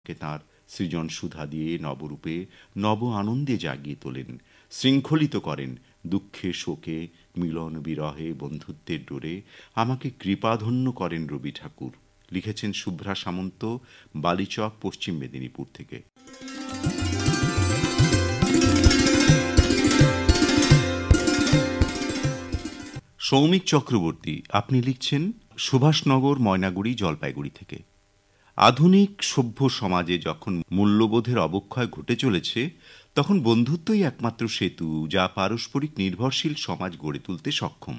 কে তাঁর সৃজন সুধা দিয়ে নবরূপে নব আনন্দে জাগিয়ে তোলেন, শৃঙ্খলিত করেন দুঃখে শোকে, মিলন বিরহে বন্ধুত্বের ডোরে আমাকে কৃপাধন্য করেন রবি ঠাকুর। লিখেছেন শুভ্রা সামন্ত, বালিচক, পশ্চিম মেদিনীপুর থেকে। সৌমিক চক্রবর্তী, আপনি লিখছেন সুভাষনগর, ময়নাগুড়ি, জলপাইগুড়ি থেকে। আধুনিক সভ্য সমাজে যখন মূল্যবোধের অবক্ষয় ঘটে চলেছে, তখন বন্ধুত্বই একমাত্র সেতু যা পারস্পরিক নির্ভরশীল সমাজ গড়ে তুলতে সক্ষম।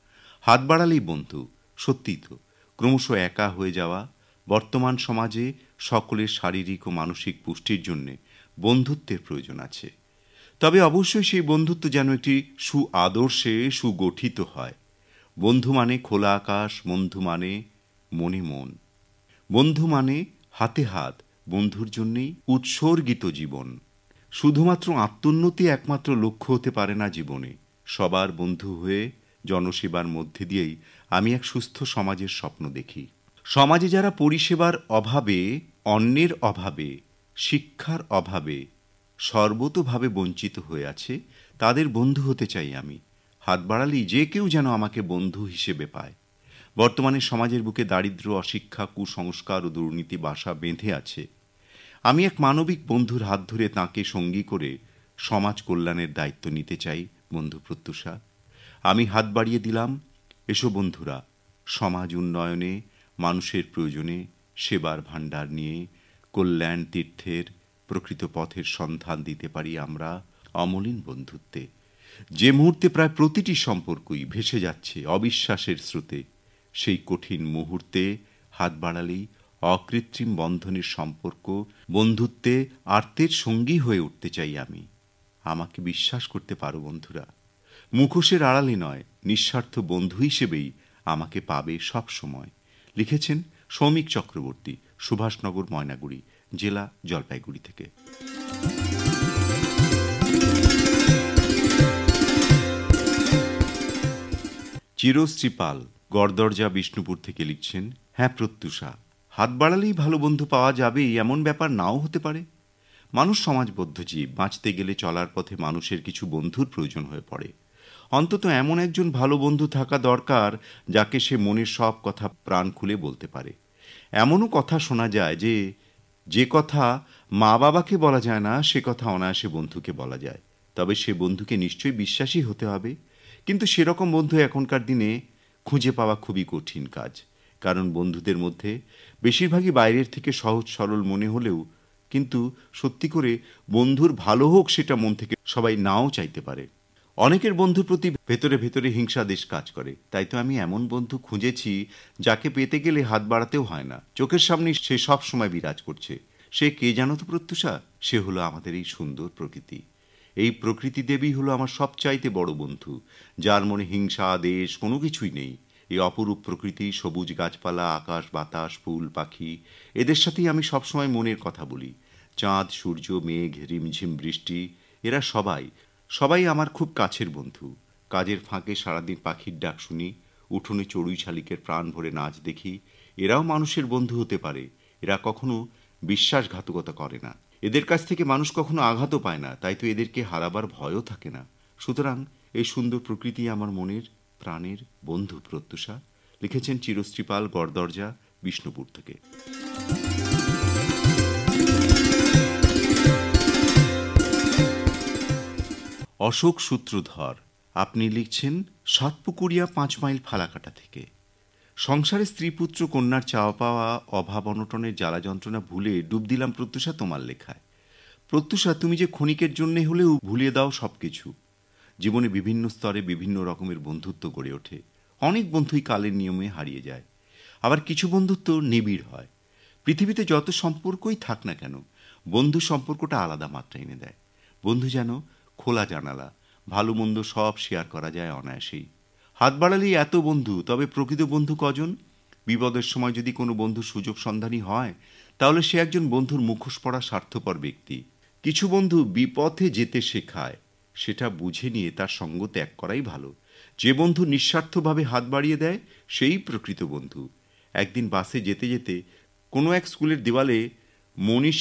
হাত বাড়ালেই বন্ধু, সত্যিই তো। ক্রমশ একা হয়ে যাওয়া বর্তমান সমাজে সকলের শারীরিক ও মানসিক পুষ্টির জন্য বন্ধুত্বের প্রয়োজন আছে। তবে অবশ্যই সেই বন্ধুত্ব যেন একটি আদর্শে সুগঠিত হয়। বন্ধু মানে খোলা আকাশ, বন্ধু মানে মনে মন, বন্ধু মানে হাতে হাত, বন্ধুর জন্যেই উৎসর্গিত জীবন। শুধুমাত্র আত্মোন্নতি একমাত্র লক্ষ্য হতে পারে না জীবনে। সবার বন্ধু হয়ে জনসেবার মধ্যে দিয়েই আমি এক সুস্থ সমাজের স্বপ্ন দেখি। সমাজে যারা পরিষেবার অভাবে, অন্নের অভাবে, শিক্ষার অভাবে সর্বতোভাবে বঞ্চিত হয়ে আছে, তাদের বন্ধু হতে চাই আমি। হাত বাড়ালেই যে কেউ যেন আমাকে বন্ধু হিসেবে পায়। বর্তমানে সমাজের বুকে দারিদ্র্য, অশিক্ষা, কুসংস্কার ও দুর্নীতি বাসা বেঁধে আছে। আমি এক মানবিক বন্ধুর হাত ধরে তাঁকে সঙ্গী করে সমাজ কল্যাণের দায়িত্ব নিতে চাই। বন্ধু প্রত্যুষা, আমি হাত বাড়িয়ে দিলাম। এসো বন্ধুরা, সমাজ উন্নয়নে, মানুষের প্রয়োজনে সেবার ভাণ্ডার নিয়ে কল্যাণ তীর্থের প্রকৃত পথের সন্ধান দিতে পারি আমরা অমলিন বন্ধুত্বে। যে মুহূর্তে প্রায় প্রতিটি সম্পর্কই ভেসে যাচ্ছে অবিশ্বাসের স্রোতে, সেই কঠিন মুহূর্তে হাত বাড়ালেই অকৃত্রিম বন্ধনের সম্পর্ক বন্ধুত্বে আর্তের সঙ্গী হয়ে উঠতে চাই আমি। আমাকে বিশ্বাস করতে পারো বন্ধুরা, মুখোশের আড়ালে নয়, নিঃস্বার্থ বন্ধু হিসেবেই আমাকে পাবে সব সময়। লিখেছেন সৌমিক চক্রবর্তী, সুভাষনগর, ময়নাগুড়ি, জেলা জলপাইগুড়ি থেকে। চিরশ্রী পাল, গড়দরজা, বিষ্ণুপুর থেকে লিখছেন, হ্যাঁ প্রত্যুষা, হাত বাড়ালেই ভালো বন্ধু পাওয়া যাবে এমন ব্যাপার নাও হতে পারে। মানুষ সমাজবদ্ধ জীব, বাঁচতে গেলে চলার পথে মানুষের কিছু বন্ধুর প্রয়োজন হয়ে পড়ে। অন্তত এমন একজন ভালো বন্ধু থাকা দরকার যাকে সে মনের সব কথা প্রাণ খুলে বলতে পারে। এমনও কথা শোনা যায় যে যে কথা মা বাবাকে বলা যায় না, সে কথা অনায়াসে বন্ধুকে বলা যায়। তবে সে বন্ধুকে নিশ্চয়ই বিশ্বাসী হতে হবে। কিন্তু সেরকম বন্ধু এখনকার দিনে খুঁজে পাওয়া খুবই কঠিন কাজ। কারণ বন্ধুদের মধ্যে বেশিরভাগই বাইরের থেকে সহজ সরল মনে হলেও কিন্তু সত্যি করে বন্ধুর ভালো হোক সেটা মন থেকে সবাই নাও চাইতে পারে। অনেকের বন্ধুর প্রতি ভেতরে ভেতরে হিংসাদেশ কাজ করে। তাই তো আমি এমন বন্ধু খুঁজেছি যাকে পেতে গেলে হাত বাড়াতেও হয় না, চোখের সামনে সে সব সময় বিরাজ করছে। সে কে জানো তো প্রত্যুষা? সে হলো আমাদের এই সুন্দর প্রকৃতি। এই প্রকৃতি দেবী হলো আমার সবচাইতে বড় বন্ধু, যার মনে হিংসা আদেশ কোনো কিছুই নেই। এই অপরূপ প্রকৃতি, সবুজ গাছপালা, আকাশ বাতাস, ফুল পাখি, এদের সাথেই আমি সবসময় মনের কথা বলি। চাঁদ, সূর্য, মেঘ, রিমঝিম বৃষ্টি, এরা সবাই সবাই আমার খুব কাছের বন্ধু। কাজের ফাঁকে সারাদিন পাখির ডাক শুনি, উঠোনে চড়ুই শালিকের প্রাণ ভরে নাচ দেখি। এরাও মানুষের বন্ধু হতে পারে। এরা কখনো বিশ্বাসঘাতকতা করে না, এদের কাছ থেকে মানুষ কখনো আঘাতও পায় না। তাই তো এদেরকে হারাবার ভয়ও থাকে না। সুতরাং এই সুন্দর প্রকৃতি আমার মনের প্রাণের বন্ধু প্রত্যুষা। লিখেছেন চিরশ্রী পাল, গড়দরজা, বিষ্ণুপুর থেকে। অশোক সূত্রধর, আপনি লিখছেন সাতপুকুরিয়া, 5 মাইল ফালাকাটা থেকে। সংসারে স্ত্রী পুত্র কন্যার চাওয়া পাওয়া, অভাব অনটনের জ্বালা যন্ত্রণা ভুলে ডুব দিলাম প্রত্যুষা তোমার লেখায়। প্রত্যুষা, তুমি যে ক্ষণিকের জন্যে হলেও ভুলিয়ে দাও সব কিছু। জীবনে বিভিন্ন স্তরে বিভিন্ন রকমের বন্ধুত্ব গড়ে ওঠে। অনেক বন্ধুই কালের নিয়মে হারিয়ে যায়, আবার কিছু বন্ধুত্ব নিবিড় হয়। পৃথিবীতে যত সম্পর্কই থাক না কেন, বন্ধু সম্পর্কটা আলাদা মাত্রা এনে দেয়। বন্ধু যেন খোলা জানালা, ভালো মন্দ সব শেয়ার করা যায় অনায়াসেই। হাত বাড়ালেই এত বন্ধু, তবে প্রকৃত বন্ধু কজন? বিপদের সময় যদি কোনো বন্ধু সুযোগ সন্ধানী হয়, তাহলে সে একজন বন্ধুর মুখোশ পড়া স্বার্থপর ব্যক্তি। কিছু বন্ধু বিপথে যেতে শেখায়, সেটা বুঝে নিয়ে তার সঙ্গ ত্যাগ করাই ভালো। যে বন্ধু নিঃস্বার্থভাবে হাত বাড়িয়ে দেয়, সেই প্রকৃত বন্ধু। একদিন বাসে যেতে যেতে কোনো এক স্কুলের দেওয়ালে মনীষী